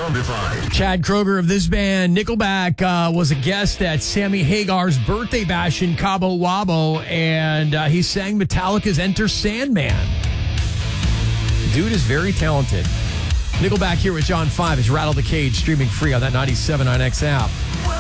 Zombified. Chad Kroger of this band, Nickelback, was a guest at Sammy Hagar's birthday bash in Cabo Wabo, and he sang Metallica's Enter Sandman. Dude is very talented. Nickelback here with John 5 is Rattle the Cage, streaming free on that 97.9X app.